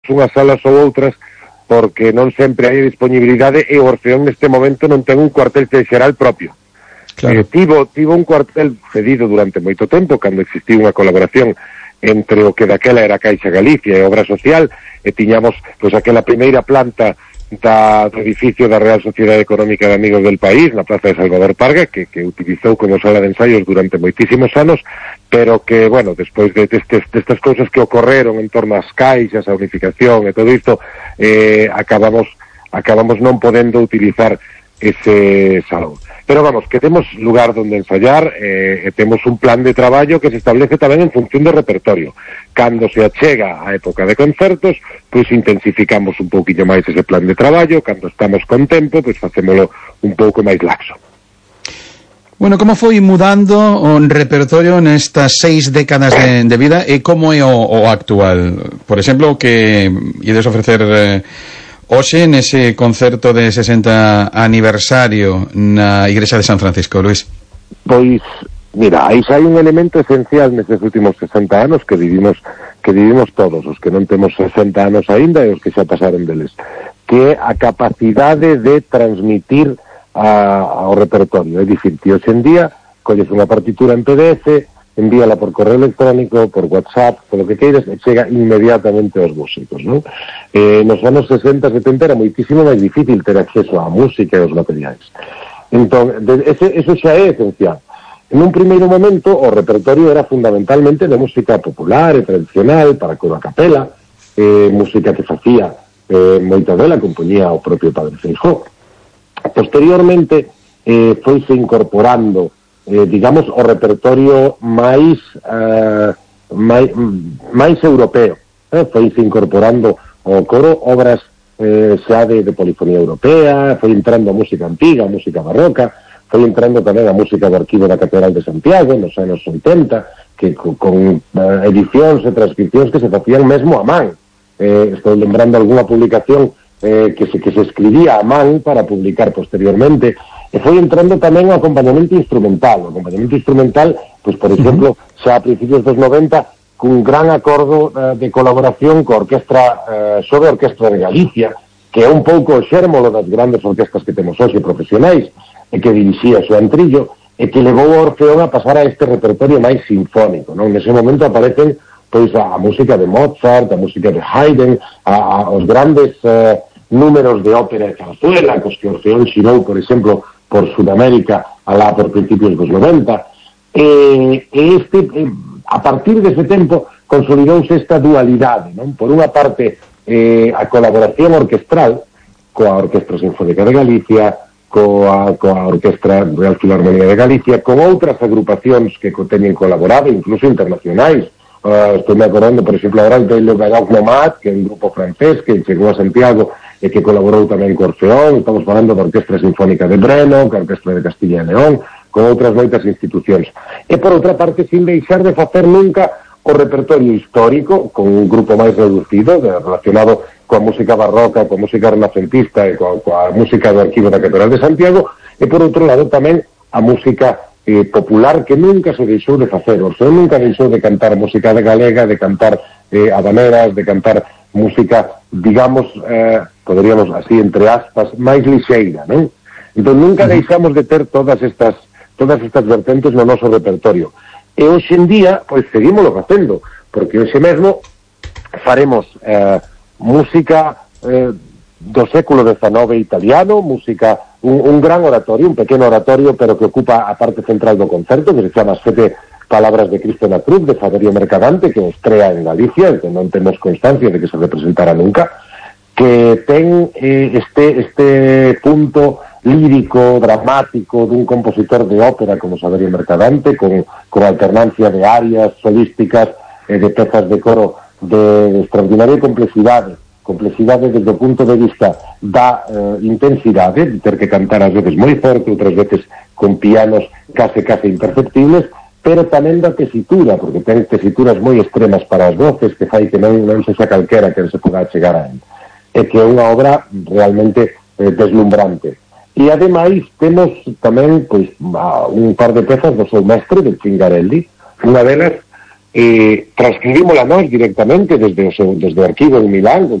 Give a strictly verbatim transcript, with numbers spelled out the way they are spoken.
unhas salas ou outras, porque non sempre hai disponibilidade e o Orfeón neste momento non ten un cuartel xeral propio. Claro. Eh, tivo, tivo un cuartel cedido durante moito tempo, cando existiu unha colaboración entre o que daquela era Caixa Galicia e Obra Social, e tiñamos pois aquela primeira planta da, do edificio da Real Sociedade Económica de Amigos del País, na Plaza de Salvador Parga, que, que utilizou como sala de ensaios durante moitísimos anos, pero que, bueno, despois de destes, destas cousas que ocorreron en torno ás caixas, a unificación e todo isto, eh, acabamos, acabamos non podendo utilizar ese salón. Pero vamos, que temos lugar donde ensayar, eh, e temos un plan de traballo que se establece tamén en función do repertorio. Cando se achega a época de concertos, pois intensificamos un pouquinho máis ese plan de traballo. Cando estamos con tempo, pois facémolo un pouco máis laxo. Bueno, como foi mudando o repertorio nestas seis décadas de, de vida e como é o, o actual? Por exemplo, que ides ofrecer... Eh, hoxe nese concerto de sesenta aniversario na Igrexa de San Francisco, Luís. Pois, mira, aí xa hai un elemento esencial nestes últimos sesenta anos que vivimos que vivimos todos, os que non temos sesenta anos aínda e os que xa pasaron deles, que é a capacidade de transmitir a, ao repertorio. É dicir, que hoxe en día colles unha partitura en P D F, envíala por correo electrónico, por WhatsApp, polo que queiras, e chega inmediatamente aos músicos, non? Eh, nos anos sesenta, setenta era moitísimo máis difícil ter acceso á música e aos materiais. Entón, de, ese, eso xa é esencial. En un primeiro momento, o repertorio era fundamentalmente de música popular e tradicional, para coro a capela, eh, música que facía eh, moita dela, compoñía o propio Padre Feijóo. Posteriormente, eh, foise incorporando Eh, digamos, o repertorio máis eh, máis, máis europeo, eh? Foise incorporando o coro obras eh, xa de, de polifonía europea, foi entrando a música antiga, a música barroca, foi entrando tamén a música do Arquivo da Catedral de Santiago nos anos oitenta, que con, con eh, edicións e transcripcións que se facían mesmo a man. Eh, estou lembrando algunha publicación eh, que, se, que se escribía a man para publicar posteriormente. E foi entrando tamén o acompañamento instrumental. O acompañamento instrumental, pois, por exemplo, xa a principios dos noventa, cun gran acordo uh, de colaboración coa orquestra, uh, sobre a Orquestra de Galicia, que é un pouco o xérmolo das grandes orquestas que temos hoxe profesionais, e que dirixía Xoán Trillo, e que levou o Orfeón a pasar a este repertorio máis sinfónico, non? Nese momento aparecen, pois, a, a música de Mozart, a música de Haydn, a, a, os grandes uh, números de ópera e zarzuela, cos que Orfeón xirou, por exemplo, por Sudamérica, alá por principios dos noventa, e, e este, e, a partir dese tempo, consolidouse esta dualidade, non? Por unha parte, eh, a colaboración orquestral coa Orquestra Sinfónica de Galicia, coa, coa Orquestra Real Filarmonía de Galicia, con outras agrupacións que co teñen colaborado, incluso internacionais. Uh, estou me acordando, por exemplo, agora de Le Baroque Nomad, que é un grupo francés que chegou a Santiago e que colaborou tamén co Orfeón. Estamos falando da Orquestra Sinfónica de Breno, ca Orquestra de Castilla e León, con outras moitas institucións. E, por outra parte, sin deixar de facer nunca o repertorio histórico, con un grupo máis reducido, de, relacionado coa música barroca, coa música renacentista e coa, coa música do Arquivo da Catedral de Santiago, e, por outro lado, tamén a música eh, popular, que nunca se deixou de facer. O Orfeón nunca deixou de cantar música de galega, de cantar eh, habaneras, de cantar música, digamos, eh, poderíamos así, entre aspas, máis lixeira, non? Entón, nunca deixamos de ter todas estas todas estas vertentes no noso repertorio. E hoxe en día, pois, seguímoslo facendo, porque hoxe mesmo faremos eh, música eh, do século dezenove italiano, música, un, un gran oratorio, un pequeno oratorio, pero que ocupa a parte central do concerto, que se chama Sete Palabras de Cristo na Cruz, de Saverio Mercadante, que estrea en Galicia, que non temos constancia de que se representara nunca, que ten eh, este, este punto lírico, dramático, dun compositor de ópera como Saverio Mercadante, con, con alternancia de arias solísticas e eh, de pezas de coro de, de extraordinaria complexidade, complexidade desde o punto de vista da eh, intensidade, de ter que cantar ás veces moi forte, outras veces con pianos case case imperceptibles, pero tamén da tesitura, porque ten tesituras moi extremas para as voces, que fai que non, non se xa calquera que se poda chegar a él. É que é unha obra realmente eh, deslumbrante. E ademais temos tamén pois un par de pezas do seu mestre, de Cingarelli. Unha delas eh, transcribímola nós directamente desde o, seu, desde o arquivo en Milán,